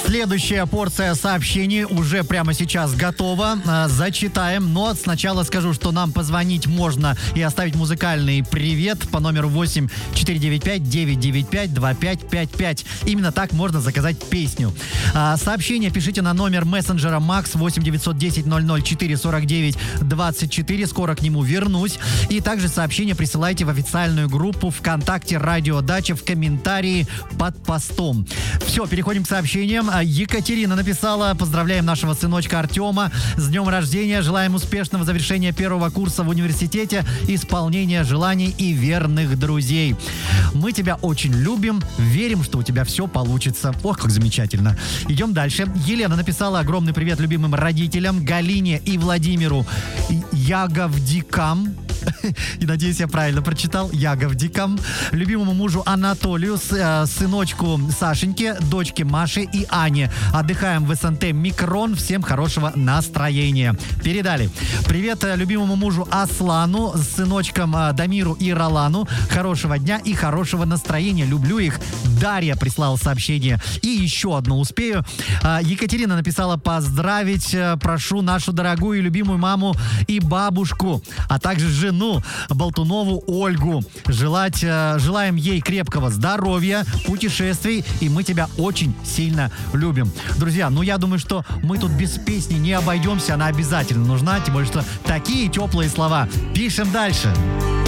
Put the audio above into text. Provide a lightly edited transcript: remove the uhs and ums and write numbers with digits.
Следующая порция сообщений уже прямо сейчас готова. Зачитаем, но сначала скажу, что нам позвонить можно и оставить музыкальный привет по номеру 8 495 995 2555. Именно так можно заказать песню. Сообщение пишите на номер мессенджера Max 8 910 004 49 24. Скоро к нему вернусь. И также сообщение присылайте в официальную группу ВКонтакте «Радио Дача» в комментарии под постом. Все, переходим к сообщениям. Екатерина написала: поздравляем нашего сыночка Артема с днем рождения. Желаем успешного завершения первого курса в университете, исполнения желаний и верных друзей. Мы тебя очень любим, верим, что у тебя все получится. Ох, как замечательно. Идем дальше. Елена написала: огромный привет любимым родителям Галине и Владимиру Яговдикам. И надеюсь, я правильно прочитал. Яговдикам. Любимому мужу Анатолию, сыночку Сашеньке, дочке Маше и Ане. Отдыхаем в СНТ Микрон. Всем хорошего настроения. Передали. Привет любимому мужу Аслану, сыночкам Дамиру и Ролану. Хорошего дня и хорошего настроения. Люблю их. Дарья прислала сообщение. И еще одно успею. Екатерина написала: поздравить прошу нашу дорогую и любимую маму и бабушку, а также жену Болтунову Ольгу. Желаем ей крепкого здоровья, путешествий, и мы тебя очень сильно любим. Друзья, я думаю, что мы тут без песни не обойдемся, она обязательно нужна, тем более, что такие теплые слова. Пишем дальше.